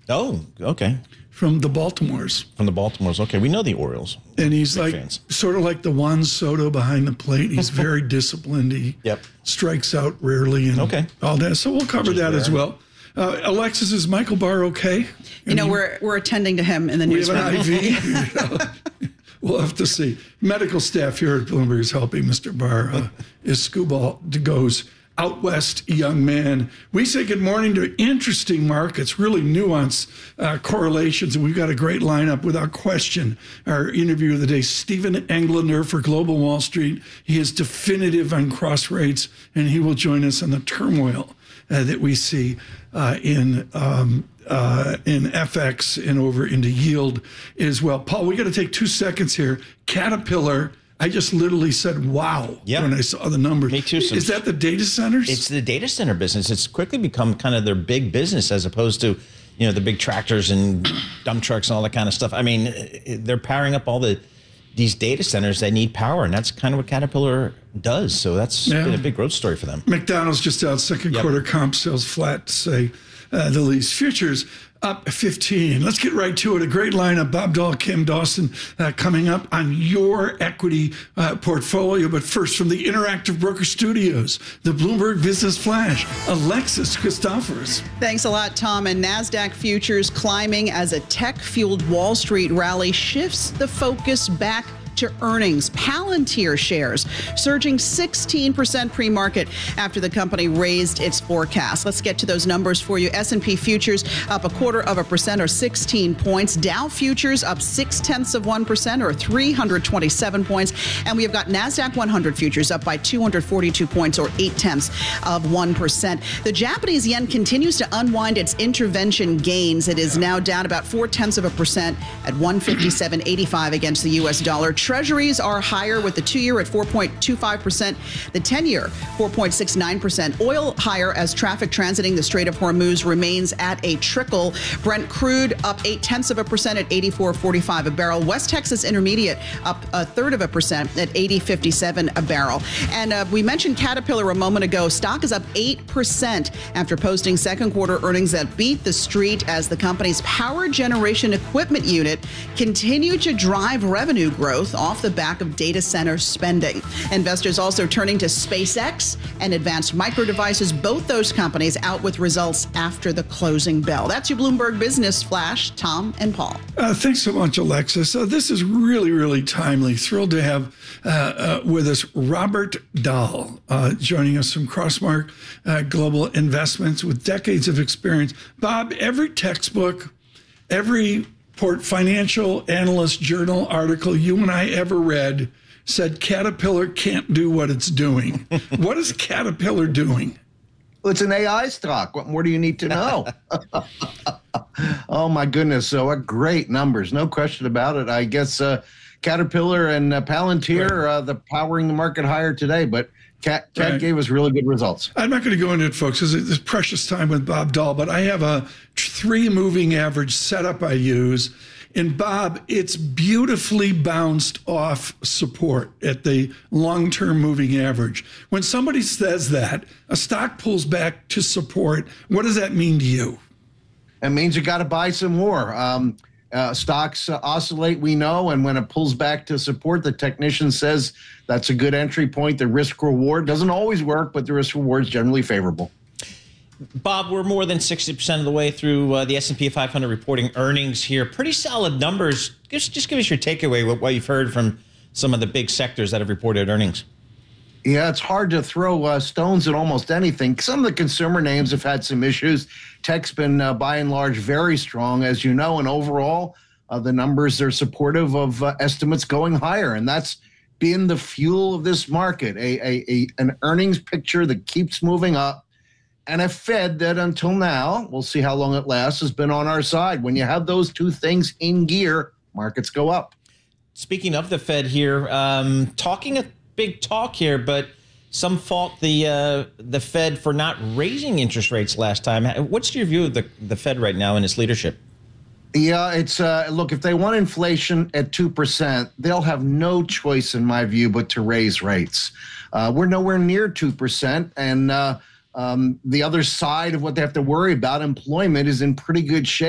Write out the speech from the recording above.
Oh, okay. From the Baltimores. From the Baltimores. Okay, we know the Orioles. And he's Big like fans. sort of like the Juan Soto behind the plate. He's very disciplined. He strikes out rarely and all that. So we'll cover that as well. Alexis, is Michael Barr okay? We're attending to him in the newsroom. We have an IV. We'll have to see. Medical staff here at Bloomberg is helping Mr. Barr. Is Scuba goes out west, young man. We say good morning to interesting markets, really nuanced correlations, and we've got a great lineup without question. Our interview of the day, Stephen Englander for Global Wall Street. He is definitive on cross rates, and he will join us on the turmoil that we see in FX and over into yield as well. Paul, we got to take 2 seconds here. Caterpillar, I just literally said, wow, when I saw the numbers. Me too. Is that the data centers? It's the data center business. It's quickly become kind of their big business as opposed to, the big tractors and dump trucks and all that kind of stuff. I mean, they're powering up all these data centers that need power, and that's kind of what Caterpillar does. So that's been a big growth story for them. McDonald's just out second quarter comp sales flat, to say the least. Futures up 15. Let's get right to it. A great lineup. Bob Dahl, Kim Dawson coming up on your equity portfolio. But first, from the Interactive Broker Studios, the Bloomberg Business Flash, Alexis Christoforous. Thanks a lot, Tom. And NASDAQ futures climbing as a tech-fueled Wall Street rally shifts the focus back to earnings. Palantir shares surging 16% pre-market after the company raised its forecast. Let's get to those numbers for you. S&P futures up 0.25% or 16 points. Dow futures up 0.6% or 327 points. And we have got NASDAQ 100 futures up by 242 points or 0.8%. The Japanese yen continues to unwind its intervention gains. It is now down about 0.4% at 157.85 against the U.S. dollar. Treasuries are higher with the 2-year at 4.25%, the 10-year 4.69%. Oil higher as traffic transiting the Strait of Hormuz remains at a trickle. Brent crude up 0.8% at 84.45 a barrel. West Texas Intermediate up 0.3% at 80.57 a barrel. And we mentioned Caterpillar a moment ago. Stock is up 8% after posting second quarter earnings that beat the street as the company's power generation equipment unit continued to drive revenue growth off the back of data center spending. Investors also turning to SpaceX and Advanced Micro Devices, both those companies out with results after the closing bell. That's your Bloomberg Business Flash, Tom and Paul. Thanks so much, Alexis. This is really, really timely. Thrilled to have with us Robert Dahl, joining us from Crossmark Global Investments with decades of experience. Bob, every textbook, every financial analyst journal article you and I ever read said Caterpillar can't do what it's doing. What is Caterpillar doing? Well, it's an AI stock. What more do you need to know? Oh, my goodness. So what great numbers. No question about it. I guess Caterpillar and Palantir, the powering the market higher today. But Cat gave us really good results. I'm not going to go into it, folks, because it's precious time with Bob Dahl, but I have a 3 moving average setup I use. And Bob, it's beautifully bounced off support at the long-term moving average. When somebody says that, a stock pulls back to support, what does that mean to you? It means you got to buy some more. Stocks oscillate, we know, and when it pulls back to support, the technician says that's a good entry point. The risk reward doesn't always work, but the risk reward is generally favorable. Bob, we're more than 60% of the way through the S&P 500 reporting earnings here. Pretty solid numbers. Just give us your takeaway, what you've heard from some of the big sectors that have reported earnings. Yeah, it's hard to throw stones at almost anything. Some of the consumer names have had some issues. Tech's been, by and large, very strong, as you know, and overall, the numbers are supportive of estimates going higher, and that's been the fuel of this market, an earnings picture that keeps moving up, and a Fed that until now, we'll see how long it lasts, has been on our side. When you have those two things in gear, markets go up. Speaking of the Fed here, talking a big talk here, but some fault the Fed for not raising interest rates last time. What's your view of the Fed right now and its leadership? Yeah, it's look, if they want inflation at 2%, they'll have no choice, in my view, but to raise rates. We're nowhere near 2%, and the other side of what they have to worry about, employment, is in pretty good shape.